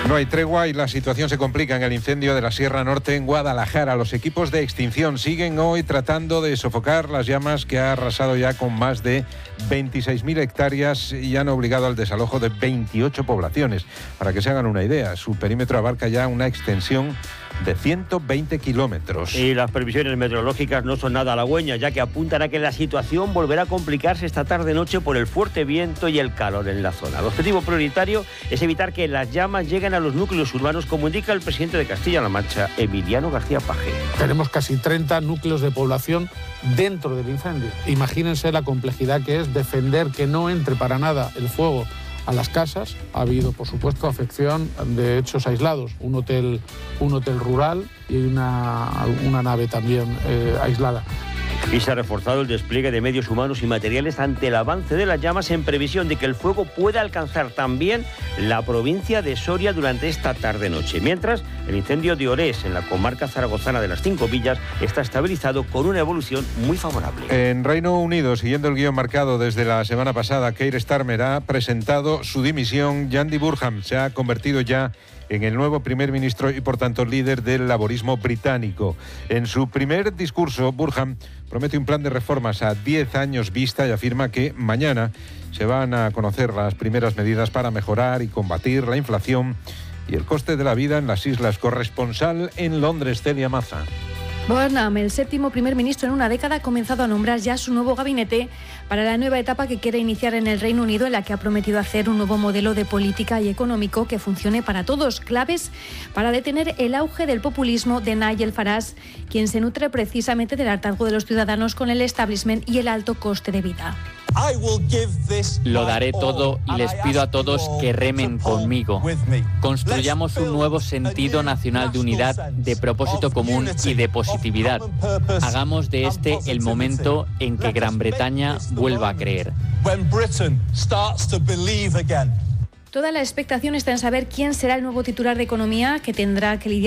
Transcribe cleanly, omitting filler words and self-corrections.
No hay tregua y la situación se complica en el incendio de la Sierra Norte en Guadalajara. Los equipos de extinción siguen hoy tratando de sofocar las llamas que ha arrasado ya con más de 26.000 hectáreas y han obligado al desalojo de 28 poblaciones. Para que se hagan una idea, su perímetro abarca ya una extensión de 120 kilómetros. Y las previsiones meteorológicas no son nada halagüeñas, ya que apuntan a que la situación volverá a complicarse esta tarde-noche por el fuerte viento y el calor en la zona. El objetivo prioritario es evitar que las llamas lleguen a los núcleos urbanos, como indica el presidente de Castilla-La Mancha, Emiliano García Paje. Tenemos casi 30 núcleos de población dentro del incendio. Imagínense la complejidad que es defender que no entre para nada el fuego a las casas. Ha habido, por supuesto, afección de hechos aislados, un hotel rural y una nave también aislada. Y se ha reforzado el despliegue de medios humanos y materiales ante el avance de las llamas, en previsión de que el fuego pueda alcanzar también la provincia de Soria durante esta tarde-noche. Mientras, el incendio de Orés, en la comarca zaragozana de las Cinco Villas, está estabilizado con una evolución muy favorable. En Reino Unido, siguiendo el guión marcado desde la semana pasada, Keir Starmer ha presentado su dimisión. Andy Burnham se ha convertido ya en el nuevo primer ministro y, por tanto, líder del laborismo británico. En su primer discurso, Burnham promete un plan de reformas a 10 años vista y afirma que mañana se van a conocer las primeras medidas para mejorar y combatir la inflación y el coste de la vida en las islas. Corresponsal en Londres, Celia Maza. Burnham, el séptimo primer ministro en una década, ha comenzado a nombrar ya su nuevo gabinete para la nueva etapa que quiere iniciar en el Reino Unido, en la que ha prometido hacer un nuevo modelo de política y económico que funcione para todos, claves para detener el auge del populismo de Nigel Farage, quien se nutre precisamente del hartazgo de los ciudadanos con el establishment y el alto coste de vida. Lo daré todo y les pido a todos que remen conmigo. Construyamos un nuevo sentido nacional de unidad, de propósito común y de positividad. Hagamos de este el momento en que Gran Bretaña vuelva a creer. Toda la expectación está en saber quién será el nuevo titular de Economía, que tendrá que lidiar